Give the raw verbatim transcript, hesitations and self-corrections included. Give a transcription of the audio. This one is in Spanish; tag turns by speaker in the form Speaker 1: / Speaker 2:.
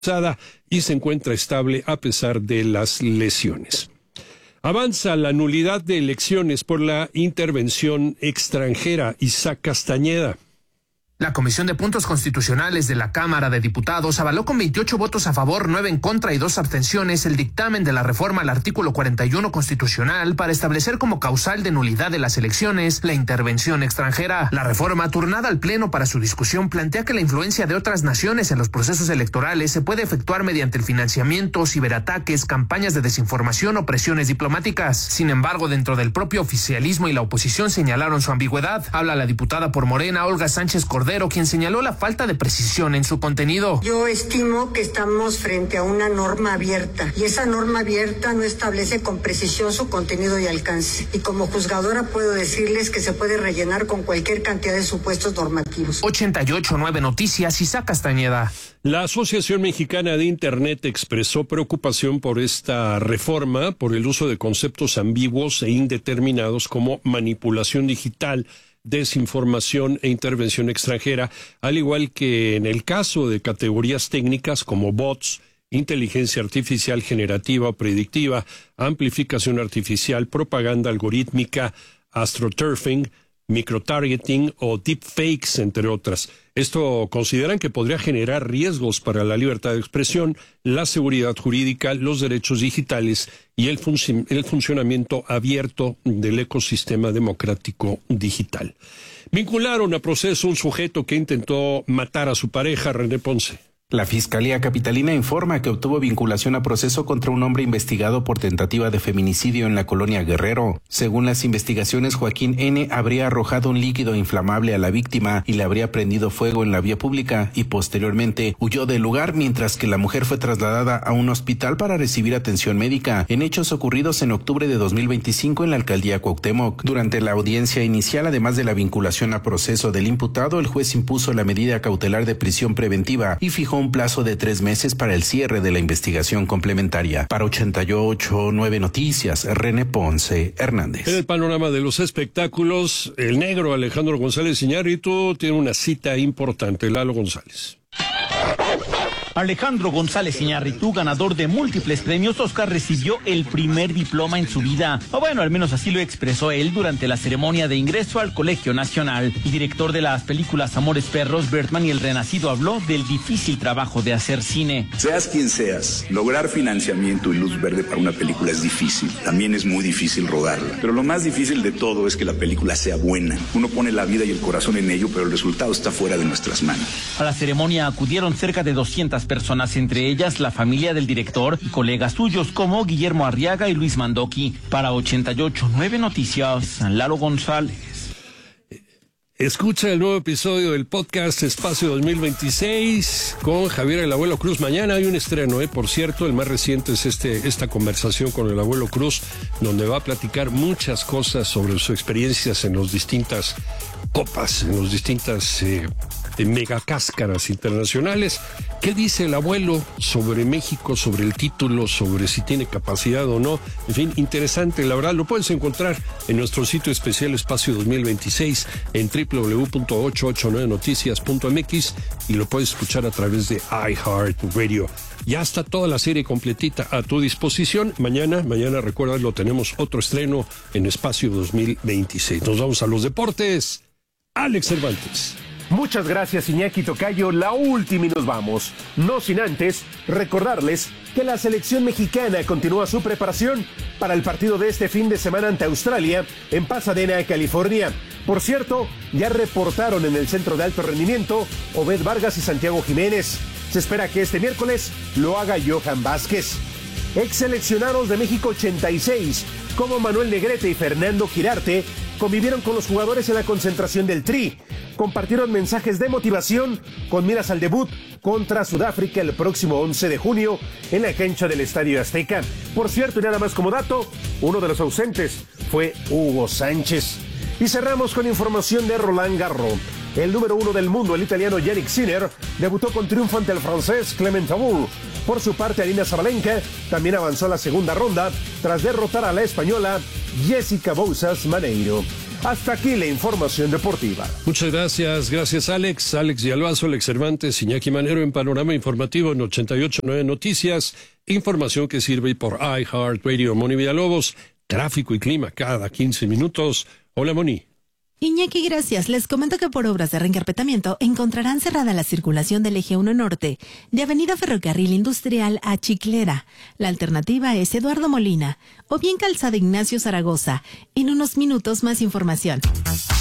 Speaker 1: y se encuentra estable a pesar de las lesiones. Avanza la nulidad de elecciones por la intervención extranjera. Isaac Castañeda.
Speaker 2: La Comisión de Puntos Constitucionales de la Cámara de Diputados avaló con veintiocho votos a favor, nueve en contra y dos abstenciones el dictamen de la reforma al artículo cuarenta y uno constitucional para establecer como causal de nulidad de las elecciones la intervención extranjera. La reforma, turnada al Pleno para su discusión, plantea que la influencia de otras naciones en los procesos electorales se puede efectuar mediante el financiamiento, ciberataques, campañas de desinformación o presiones diplomáticas. Sin embargo, dentro del propio oficialismo y la oposición señalaron su ambigüedad. Habla la diputada por Morena, Olga Sánchez Cordero, quien señaló la falta de precisión en su contenido.
Speaker 3: Yo estimo que estamos frente a una norma abierta y esa norma abierta no establece con precisión su contenido y alcance. Y como juzgadora puedo decirles que se puede rellenar con cualquier cantidad de supuestos normativos.
Speaker 2: ochenta y ocho punto nueve Noticias, Isaac Castañeda.
Speaker 1: La Asociación Mexicana de Internet expresó preocupación por esta reforma, por el uso de conceptos ambiguos e indeterminados como manipulación digital, desinformación e intervención extranjera, al igual que en el caso de categorías técnicas como bots, inteligencia artificial generativa o predictiva, amplificación artificial, propaganda algorítmica, astroturfing, microtargeting o deepfakes, entre otras. Esto consideran que podría generar riesgos para la libertad de expresión, la seguridad jurídica, los derechos digitales y el, func- el funcionamiento abierto del ecosistema democrático digital. Vincularon a proceso un sujeto que intentó matar a su pareja, René Ponce.
Speaker 4: La Fiscalía Capitalina informa que obtuvo vinculación a proceso contra un hombre investigado por tentativa de feminicidio en la colonia Guerrero. Según las investigaciones, Joaquín N. habría arrojado un líquido inflamable a la víctima y le habría prendido fuego en la vía pública y posteriormente huyó del lugar, mientras que la mujer fue trasladada a un hospital para recibir atención médica, en hechos ocurridos en octubre de dos mil veinticinco en la alcaldía Cuauhtémoc. Durante la audiencia inicial, además de la vinculación a proceso del imputado, el juez impuso la medida cautelar de prisión preventiva y fijó un plazo de tres meses para el cierre de la investigación complementaria. Para ochenta y ocho punto nueve Noticias, René Ponce Hernández.
Speaker 1: En el panorama de los espectáculos, el negro Alejandro González Iñárritu tiene una cita importante. Lalo González.
Speaker 5: Alejandro González Iñárritu, ganador de múltiples premios Oscar, recibió el primer diploma en su vida. O bueno, al menos así lo expresó él durante la ceremonia de ingreso al Colegio Nacional. El director de las películas Amores Perros, Bertman y El Renacido, habló del difícil trabajo de hacer cine.
Speaker 6: Seas quien seas, lograr financiamiento y luz verde para una película es difícil. También es muy difícil rodarla. Pero lo más difícil de todo es que la película sea buena. Uno pone la vida y el corazón en ello, pero el resultado está fuera de nuestras manos.
Speaker 5: A la ceremonia acudieron cerca de doscientas personas, entre ellas la familia del director y colegas suyos como Guillermo Arriaga y Luis Mandoki. Para ochenta y ocho punto nueve Noticias, Lalo González.
Speaker 1: Escucha el nuevo episodio del podcast Espacio dos mil veintiséis con Javier el Abuelo Cruz. Mañana hay un estreno, ¿eh? Por cierto, el más reciente es este esta conversación con el Abuelo Cruz, donde va a platicar muchas cosas sobre sus experiencias en las distintas copas, en las distintas eh, megacáscaras internacionales. ¿Qué dice el abuelo sobre México, sobre el título, sobre si tiene capacidad o no? En fin, interesante, la verdad. Lo puedes encontrar en nuestro sitio especial Espacio dos mil veintiséis en doble u doble u doble u punto ochocientos ochenta y nueve noticias punto m x y lo puedes escuchar a través de iHeartRadio. Ya está toda la serie completita a tu disposición. Mañana, mañana recuerda, lo tenemos otro estreno en Espacio dos mil veintiséis. Nos vamos a los deportes. Alex Cervantes.
Speaker 7: Muchas gracias, Iñaki Tocayo. La última y nos vamos. No sin antes recordarles que la selección mexicana continúa su preparación para el partido de este fin de semana ante Australia en Pasadena, California. Por cierto, ya reportaron en el centro de alto rendimiento Obed Vargas y Santiago Jiménez. Se espera que este miércoles lo haga Johan Vázquez. Ex seleccionados de México ochenta y seis, como Manuel Negrete y Fernando Quirarte, convivieron con los jugadores en la concentración del Tri. Compartieron mensajes de motivación con miras al debut contra Sudáfrica el próximo once de junio en la cancha del Estadio Azteca. Por cierto, y nada más como dato, uno de los ausentes fue Hugo Sánchez. Y cerramos con información de Roland Garros. El número uno del mundo, el italiano Yannick Sinner, debutó con triunfo ante el francés Clement Tabour. Por su parte, Arina Sabalenka también avanzó a la segunda ronda tras derrotar a la española Jessica Bouzas Maneiro. Hasta aquí la información deportiva.
Speaker 1: Muchas gracias, gracias Alex, Alex Villalbazo, Alex Cervantes, Iñaki Manero en Panorama Informativo en ochenta y ocho punto nueve Noticias, información que sirve por iHeartRadio. Moni Villalobos, tráfico y clima cada quince minutos. Hola Moni.
Speaker 8: Iñaki, gracias. Les comento que por obras de reencarpetamiento encontrarán cerrada la circulación del eje uno Norte, de Avenida Ferrocarril Industrial a Chiclera. La alternativa es Eduardo Molina, o bien Calzada Ignacio Zaragoza. En unos minutos más información.